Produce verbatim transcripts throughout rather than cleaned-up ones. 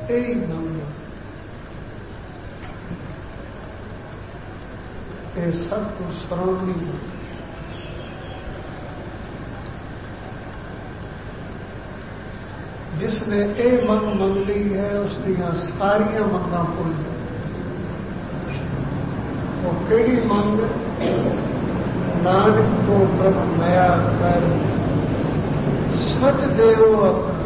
यही मंग ये सब तो श्रोमणी मंग। जिसने ये मंग मंग ली है उसदियां सारियां मंगां भुल जाए। वो केड़ी मंग? नानक को ब्रह्म मया कर सच देवो अपना,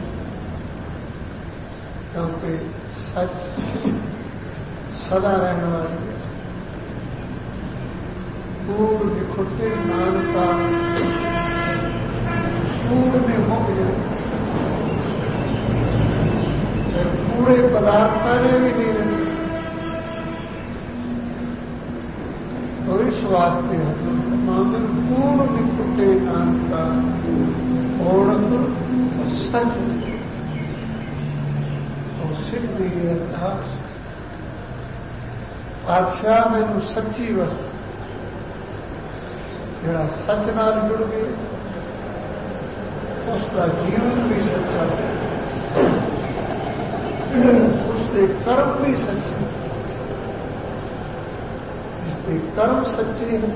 क्योंकि सच सदा रहने वाली है। कूड़ बिखुटे नानका कूड़ में मुक जाए, फिर पूरे पदार्थ में भी नहीं रहते। तो इस वास्ते हजूर मामले पूर्ण बिखुटे नानका और सच तो सिद्धि अरदास। पातशाह मैनू सच्ची वस्तु जड़ा सच नाल जुड़ गए उसका जीवन भी सच्चा है, उसके कर्म भी सच्चे, जिसके कर्म सच्चे हैं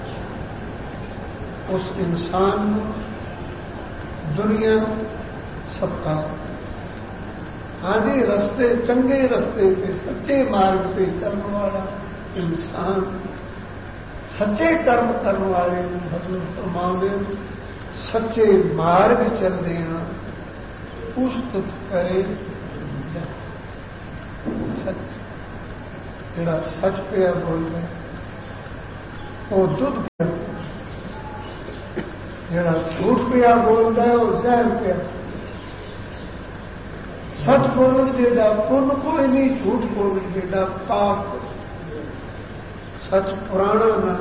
उस इंसान दुनिया सबका हाँ जी रस्ते चंगे रस्ते पे सच्चे मार्ग पे चलने वाला इंसान, सच्चे कर्म करने वाले हजूर फरमावे सच्चे मार्ग चल देना पुस्तक करे सच। जड़ा सच पे बोलता है वो दुध पे, जड़ा झूठ पे बोलता है वो जहर पे। सच बोलन जेड़ा पुण्य कोई नहीं, झूठ बोलन जेड़ा पाप। सच पुराना न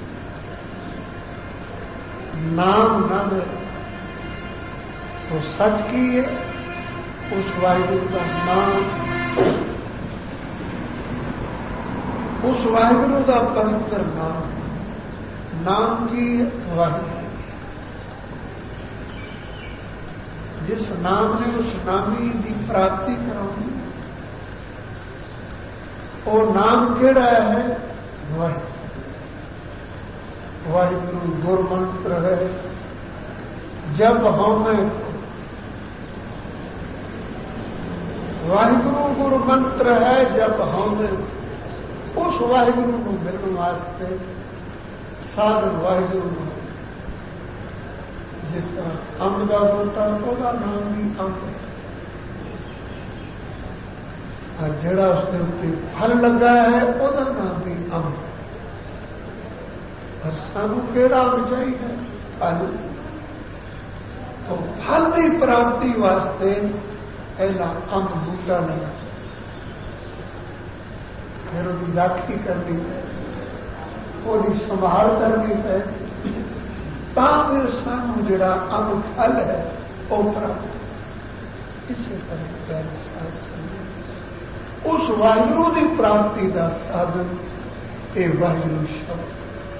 नाम न दे तो सच की है उस वाहिगुरु का नाम, उस वाहिगुरु का पवित्र नाम। नाम की वाहिगुरु जिस नाम ने उस नामी की प्राप्ति करानी, वो नाम केड़ा है? वाहिगुरु गुरु मंत्र है। जब हमें वाहिगुरु गुरु मंत्र है, जब हमें उस वाहिगुरु को मिलने वास्ते साधन वाहिगुरु। जिस तरह अंब का बूटा ਉਹਦਾ नाम भी अंब, और ਜਿਹੜਾ उसके उत्ते फल लगा है ਉਹਦਾ नाम भी अंब। और सानू केड़ा अंब चाहिए? फल। तो फल की प्राप्ति वास्ते पहला अंब बूटा लगा, फिर उसकी राखी करनी है, उसकी संभाल करनी है, फिर सानू जड़ा अंब फल है वो प्राप्त। इसी तरह पहले साथ उस वाहिगुरु की प्राप्ति का साधन ये वाहिगुरु शब्द।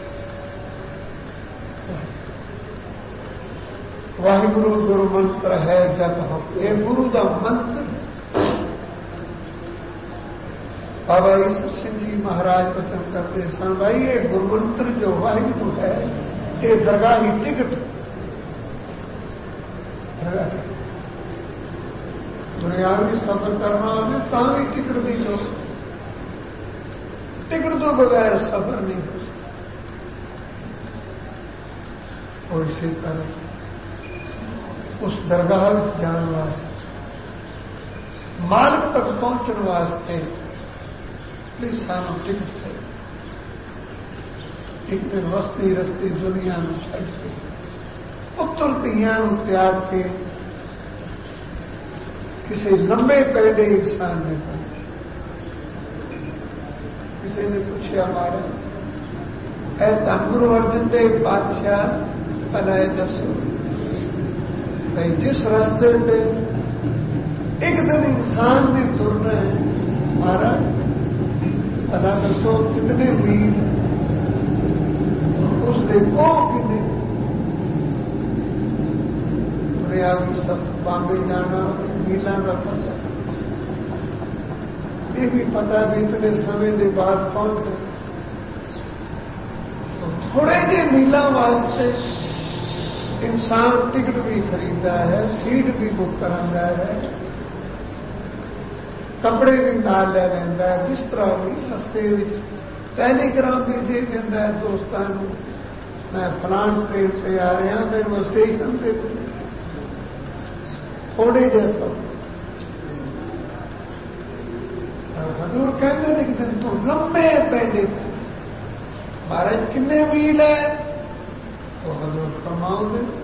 वाहिगुरु गुरु मंत्र है जब हम ये गुरु का मंत्र। बाबा ईश्वर सिंह जी महाराज वचन करते सन भाई ये गुरु मंत्र जो वाहिगुरु है ये दरगाही टिकट। दुनियावी सफर करना हो तो भी टिकट दी लो, टिकट तो बगैर सफर नहीं हो सकता। और इसी तरह उस दरगाह जाने वास्ते मार्ग तक पहुंचने वास्ते सानू टिकट चाहिए। एक दिन वस्ती रस्ती दुनिया में छड़ के पुत्र धियां त्याग के किसी लंबे पैदे इंसान ने पहुंचे। किसी ने पूछा हमारा ऐ धन गुरु अर्जन देव पातशाह भला दसो भाई जिस रास्ते पे एक दिन इंसान ने तुरना है महाराज भला दसो कितने मील उसके को कितने दुनिया सब बांबे जाना मीलों का पता नहीं भी पता भी इतने समय के बाद पहुंचे। तो थोड़े जे मीलों वास्ते इंसान टिकट भी खरीदा है, सीट भी बुक करांदा है, कपड़े भी नाल ले लैंदा है, बिस्तरा भी रस्ते विच टैलीग्राम भी दे दिंदा है दोस्तां नूं, मैं फलान ट्रेन से आ रहा, मेरे स्टेशन से थोड़े जैसा। हजूर कहते हैं कि दिन तो लंबे पहले महाराज कितने मील है, तो हजूर फरमाओगे